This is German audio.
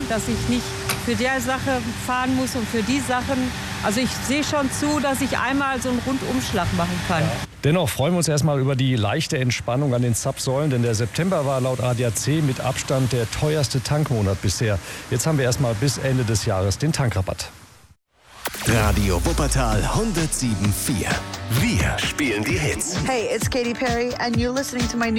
dass ich nicht für die Sache fahren muss und für die Sachen. Also ich sehe schon zu, dass ich einmal so einen Rundumschlag machen kann. Dennoch freuen wir uns erstmal über die leichte Entspannung an den Zapfsäulen, denn der September war laut ADAC mit Abstand der teuerste Tankmonat bisher. Jetzt haben wir erstmal bis Ende des Jahres den Tankrabatt. Radio Wuppertal 107.4. Wir spielen die Hits. Hey, it's Katy Perry and you're listening to my new